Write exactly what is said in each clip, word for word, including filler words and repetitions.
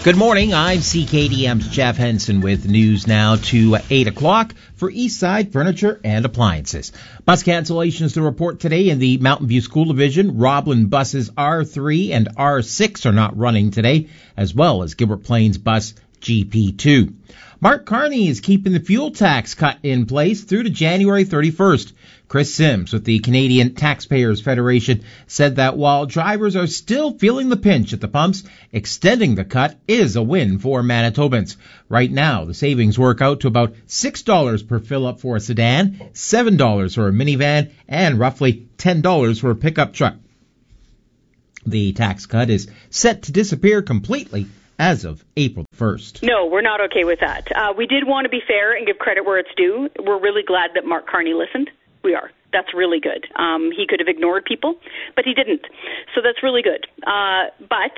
Good morning. I'm C K D M's Jeff Henson with news now to eight o'clock for Eastside Furniture and Appliances. Bus cancellations to report today in the Mountain View School Division. Roblin buses R three and R six are not running today, as well as Gilbert Plains bus G P two. Mark Carney is keeping the fuel tax cut in place through to January thirty-first. Chris Sims with the Canadian Taxpayers Federation said that while drivers are still feeling the pinch at the pumps, extending the cut is a win for Manitobans. Right now, the savings work out to about six dollars per fill-up for a sedan, seven dollars for a minivan, and roughly ten dollars for a pickup truck. The tax cut is set to disappear completely as of April first. No, we're not okay with that. Uh, we did want to be fair and give credit where it's due. We're really glad that Mark Carney listened. We are. That's really good. Um, he could have ignored people, but he didn't. So that's really good. Uh, but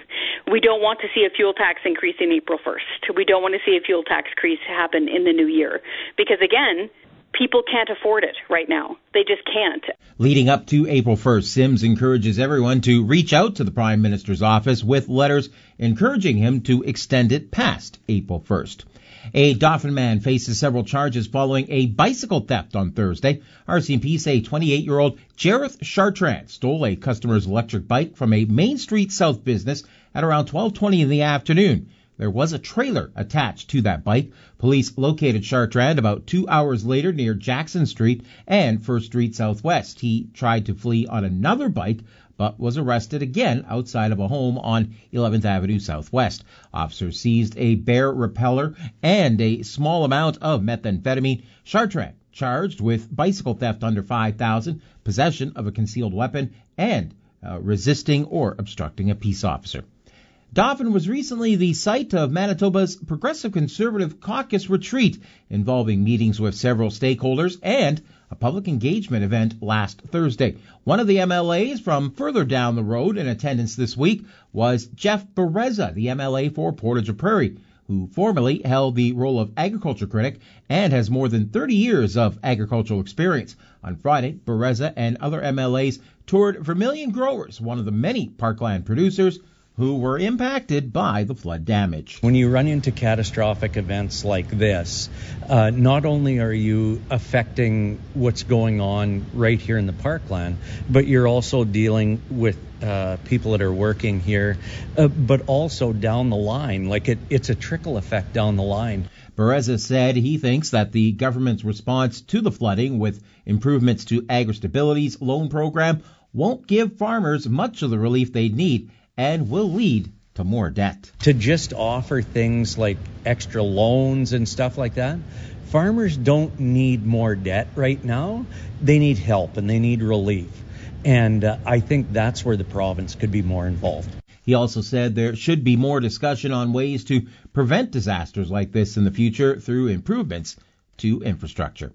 we don't want to see a fuel tax increase in April first. We don't want to see a fuel tax increase happen in the new year. Because, again, people can't afford it right now. They just can't. Leading up to April first, Sims encourages everyone to reach out to the Prime Minister's office with letters encouraging him to extend it past April first. A Dauphin man faces several charges following a bicycle theft on Thursday. R C M P say twenty-eight-year-old Jareth Chartrand stole a customer's electric bike from a Main Street South business at around twelve twenty in the afternoon. There was a trailer attached to that bike. Police located Chartrand about two hours later near Jackson Street and First Street Southwest. He tried to flee on another bike, but was arrested again outside of a home on eleventh Avenue Southwest. Officers seized a bear repeller and a small amount of methamphetamine. Chartrand charged with bicycle theft under five thousand dollars, possession of a concealed weapon, and uh, resisting or obstructing a peace officer. Dauphin was recently the site of Manitoba's Progressive Conservative Caucus retreat, involving meetings with several stakeholders and a public engagement event last Thursday. One of the M L As from further down the road in attendance this week was Jeff Bereza, the M L A for Portage Prairie, who formerly held the role of agriculture critic and has more than thirty years of agricultural experience. On Friday, Bereza and other M L As toured Vermilion Growers, one of the many parkland producers who were impacted by the flood damage. When you run into catastrophic events like this, uh, not only are you affecting what's going on right here in the parkland, but you're also dealing with uh, people that are working here, uh, but also down the line. Like it, it's a trickle effect down the line. Bereza said he thinks that the government's response to the flooding with improvements to AgriStability's loan program won't give farmers much of the relief they need and will lead to more debt. To just offer things like extra loans and stuff like that, farmers don't need more debt right now. They need help and they need relief. And uh, I think that's where the province could be more involved. He also said there should be more discussion on ways to prevent disasters like this in the future through improvements to infrastructure.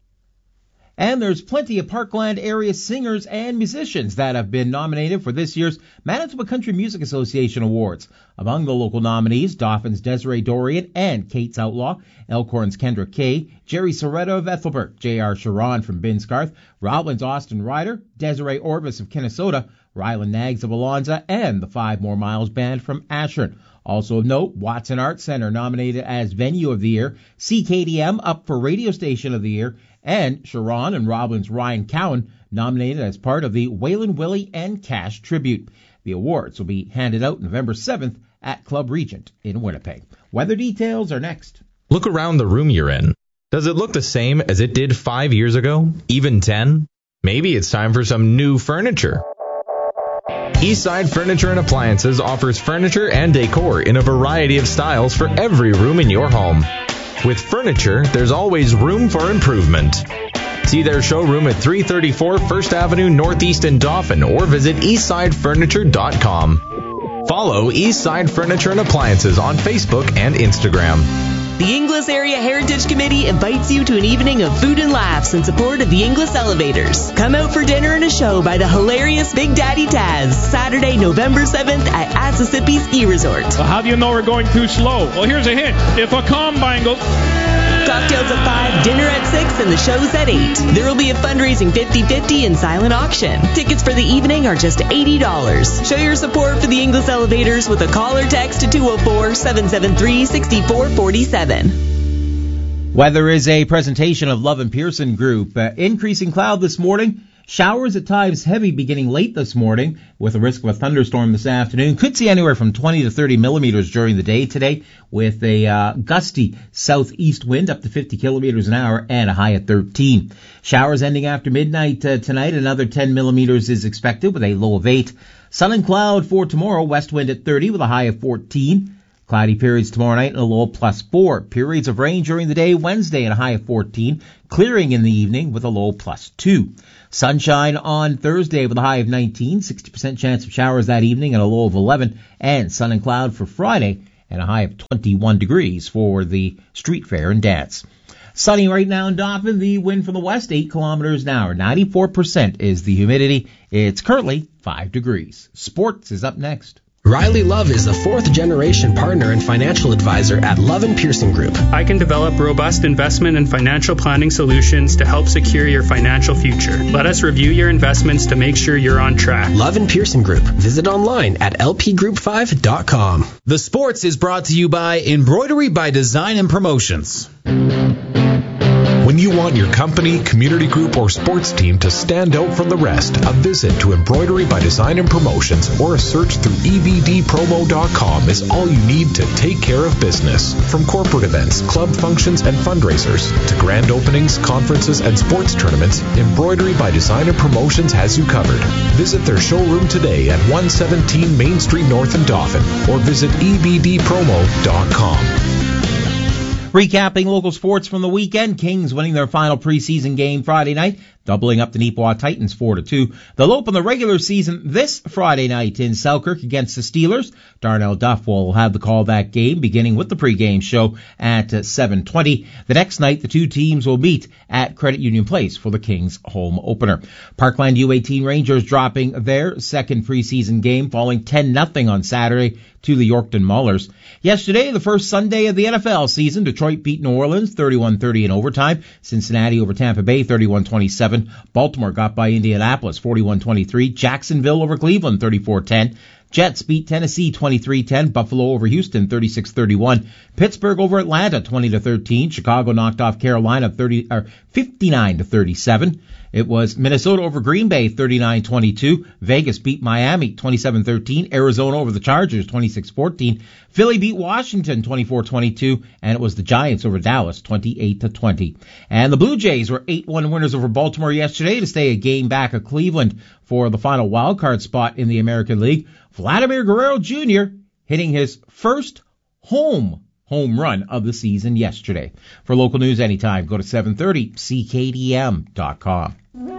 And there's plenty of Parkland area singers and musicians that have been nominated for this year's Manitoba Country Music Association Awards. Among the local nominees, Dauphin's Desiree Dorian and Kate's Outlaw, Elkhorn's Kendra Kay, Jerry Soretta of Ethelbert, J R Sharon from Binscarth, Roblin's Austin Ryder, Desiree Orvis of Kinnesota, Ryland Nags of Alonza, and the Five More Miles Band from Ashern. Also of note, Watson Arts Center nominated as Venue of the Year, C K D M up for Radio Station of the Year, and Sharon and Roblin's Ryan Cowan nominated as part of the Waylon Willie and Cash Tribute. The awards will be handed out November seventh at Club Regent in Winnipeg. Weather details are next. Look around the room you're in. Does it look the same as it did five years ago? Even ten? Maybe it's time for some new furniture. Eastside Furniture and Appliances offers furniture and decor in a variety of styles for every room in your home. With furniture, there's always room for improvement. See their showroom at three thirty-four First Avenue Northeast in Dauphin or visit eastside furniture dot com. Follow Eastside Furniture and Appliances on Facebook and Instagram. The Inglis Area Heritage Committee invites you to an evening of food and laughs in support of the Inglis Elevators. Come out for dinner and a show by the hilarious Big Daddy Taz, Saturday, November seventh at Assisipi Ski Resort. Well, how do you know we're going too slow? Well, here's a hint. If a combine goes Cocktails at five, dinner at six, and the show's at eight. There will be a fundraising fifty-fifty and silent auction. Tickets for the evening are just eighty dollars. Show your support for the Inglis Elevators with a call or text to two oh four, seven seven three, six four four seven. Weather is a presentation of Love and Pearson Group. Uh, increasing cloud this morning. Showers at times heavy beginning late this morning with a risk of a thunderstorm this afternoon. Could see anywhere from twenty to thirty millimeters during the day today with a uh, gusty southeast wind up to fifty kilometers an hour and a high of thirteen. Showers ending after midnight uh, tonight. Another ten millimeters is expected with a low of eight. Sun and cloud for tomorrow. West wind at thirty with a high of fourteen. Cloudy periods tomorrow night and a low of plus four. Periods of rain during the day Wednesday and a high of fourteen. Clearing in the evening with a low plus two. Sunshine on Thursday with a high of nineteen. sixty percent chance of showers that evening and a low of eleven. And sun and cloud for Friday and a high of twenty-one degrees for the street fair and dance. Sunny right now in Dauphin. The wind from the west, eight kilometers an hour. ninety-four percent is the humidity. It's currently five degrees. Sports is up next. Riley Love is a fourth-generation partner and financial advisor at Love and Pearson Group. I can develop robust investment and financial planning solutions to help secure your financial future. Let us review your investments to make sure you're on track. Love and Pearson Group. Visit online at l p group five dot com. The Sports is brought to you by Embroidery by Design and Promotions. When you want your company, community group, or sports team to stand out from the rest, a visit to Embroidery by Design and Promotions or a search through e b d promo dot com is all you need to take care of business. From corporate events, club functions, and fundraisers to grand openings, conferences, and sports tournaments, Embroidery by Design and Promotions has you covered. Visit their showroom today at one seventeen Main Street North in Dauphin or visit e b d promo dot com. Recapping local sports from the weekend, Kings winning their final preseason game Friday night, doubling up the Neepawa Titans four to two. They'll open the regular season this Friday night in Selkirk against the Steelers. Darnell Duff will have the call that game, beginning with the pregame show at seven twenty. The next night, the two teams will meet at Credit Union Place for the Kings home opener. Parkland U eighteen Rangers dropping their second preseason game, falling ten nothing on Saturday to the Yorkton Maulers. Yesterday, the first Sunday of the N F L season, Detroit beat New Orleans thirty-one thirty in overtime. Cincinnati over Tampa Bay thirty-one twenty-seven. Baltimore got by Indianapolis forty-one twenty-three. Jacksonville over Cleveland thirty-four ten. Jets beat Tennessee twenty-three ten. Buffalo over Houston thirty-six thirty-one. Pittsburgh over Atlanta twenty to thirteen. Chicago knocked off Carolina thirty or fifty-nine to thirty-seven. It was Minnesota over Green Bay thirty-nine twenty-two. Vegas beat Miami twenty-seven thirteen. Arizona over the Chargers twenty-six fourteen. Philly beat Washington twenty-four twenty-two. And it was the Giants over Dallas twenty-eight to twenty. And the Blue Jays were eight one winners over Baltimore yesterday to stay a game back of Cleveland for the final wildcard spot in the American League. Vladimir Guerrero Junior hitting his first home home run of the season yesterday. For local news anytime, go to seven thirty c k d m dot com.